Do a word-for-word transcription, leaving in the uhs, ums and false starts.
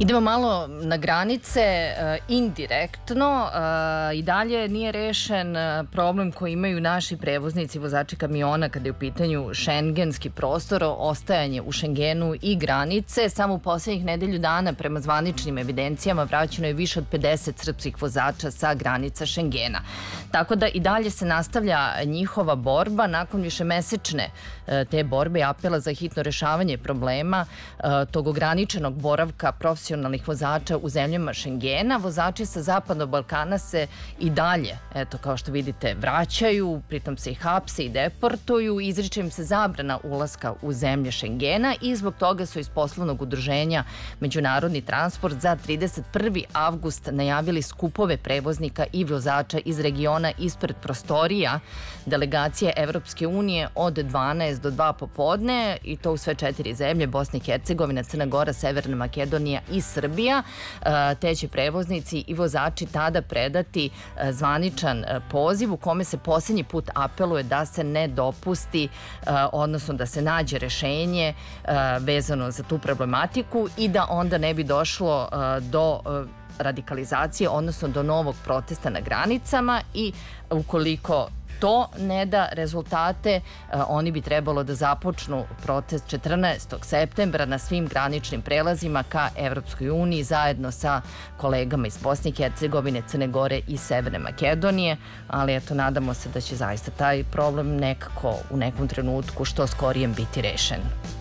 Idemo malo na granice, indirektno. I dalje nije rešen problem koji imaju naši prevoznici, vozači kamiona kada je u pitanju šengenski prostor, ostajanje u Šengenu i granice. Samo u poslednjih nedelju dana prema zvaničnim evidencijama vraćeno je više od pedeset srpskih vozača sa granica Šengena. Tako da i dalje se nastavlja njihova borba. Nakon višemesečne te borbe i apela za hitno rešavanje problema tog ograničenog boravka profesionalnih vozača u zemljama Šengena, vozači sa Zapadnog Balkana se i dalje, eto kao što vidite, vraćaju, pritom se i hapse i deportuju, izriče im se zabrana ulaska u zemlje Šengena i zbog toga su iz poslovnog udruženja Međunarodni transport za trideset prvi avgust najavili skupove prevoznika i vozača iz regiona ispred prostorija delegacije Evropske unije od dvanaest do dva popodne, i to u sve četiri zemlje: Bosna i Hercegovina, Crna Gora, Severna Makedonija i Srbija. Te će prevoznici i vozači tada predati zvaničan poziv u kome se poslednji put apeluje da se ne dopusti, odnosno da se nađe rešenje vezano za tu problematiku i da onda ne bi došlo do radikalizacije, odnosno do novog protesta na granicama. I ukoliko to ne da rezultate, oni bi trebalo da započnu protest četrnaestog septembra na svim graničnim prelazima ka Evropskoj uniji zajedno sa kolegama iz Bosne i Hercegovine, Crne Gore i Severne Makedonije. Ali eto, nadamo se da će zaista taj problem nekako u nekom trenutku što skorijem biti rešen.